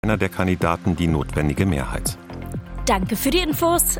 einer der Kandidaten die notwendige Mehrheit. Danke für die Infos.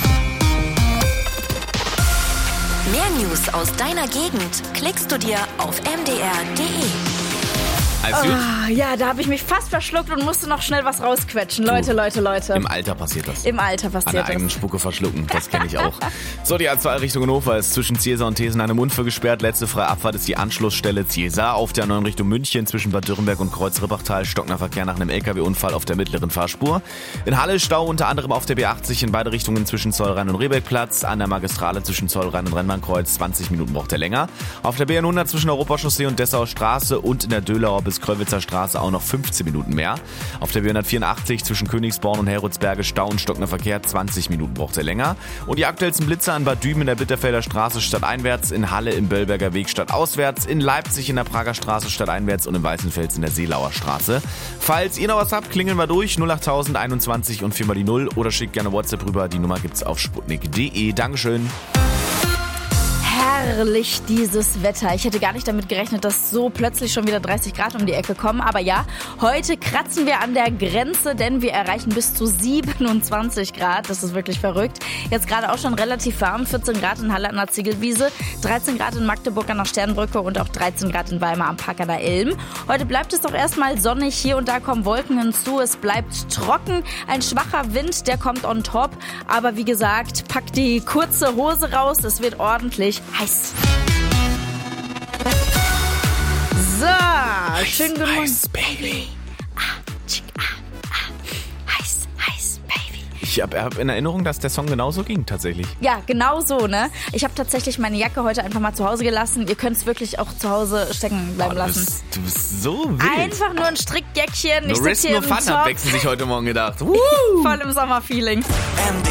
Mehr News aus deiner Gegend klickst du dir auf mdr.de. Ja, da habe ich mich fast verschluckt und musste noch schnell was rausquetschen. Leute. Im Alter passiert das. Im Alter passiert An der das. eigenen Spucke verschlucken, das kenne ich auch. So, die A2 Richtung Hannover ist zwischen Ziesa und Thesen eine Mundfuhr gesperrt. Letzte freie Abfahrt ist die Anschlussstelle Ziesa. Auf der neuen Richtung München zwischen Bad Dürrenberg und Kreuz-Rippachtal stockender Verkehr nach einem LKW-Unfall auf der mittleren Fahrspur. In Halle Stau unter anderem auf der B80 in beide Richtungen zwischen Zollrhein und Rehbeckplatz. An der Magistrale zwischen Zollrhein und Rennbahnkreuz 20 Minuten braucht er länger. Auf der B100 zwischen Europachaussee und Dessauer Straße und in der Döhlauer bis Kröwitzer Straße auch noch 15 Minuten mehr. Auf der B184 zwischen Königsborn und Heroldsberge Stau und stockender Verkehr 20 Minuten braucht er länger. Und die aktuellsten Blitze an Bad Düben in der Bitterfelder Straße stadteinwärts, in Halle im Böllberger Weg stadtauswärts, in Leipzig in der Prager Straße stadteinwärts und in Weißenfels in der Seelauer Straße. Falls ihr noch was habt, klingeln wir durch 08000 21 und 4 mal die 0 oder schickt gerne WhatsApp rüber. Die Nummer gibt's auf sputnik.de. Dankeschön. Herrlich, dieses Wetter. Ich hätte gar nicht damit gerechnet, dass so plötzlich schon wieder 30 Grad um die Ecke kommen. Aber ja, heute kratzen wir an der Grenze, denn wir erreichen bis zu 27 Grad. Das ist wirklich verrückt. Jetzt gerade auch schon relativ warm. 14 Grad in Halle an der Ziegelwiese, 13 Grad in Magdeburg an der Sternbrücke und auch 13 Grad in Weimar am Park an der Ilm. Heute bleibt es doch erstmal sonnig. Hier und da kommen Wolken hinzu. Es bleibt trocken. Ein schwacher Wind, der kommt on top. Aber wie gesagt, packt die kurze Hose raus. Es wird ordentlich heiß. So, schön gemütlich. Heiß, Baby. Heiß, Baby. Ich hab in Erinnerung, dass der Song genauso ging, tatsächlich. Ja, genau so, ne? Ich habe tatsächlich meine Jacke heute einfach mal zu Hause gelassen. Ihr könnt es wirklich auch zu Hause stecken bleiben lassen. Du bist so wild. Einfach nur ein Strickjäckchen. Ich No sitze Risk, hier no im Fun, hat Top. Becksen sich heute Morgen gedacht. Voll im Sommerfeeling.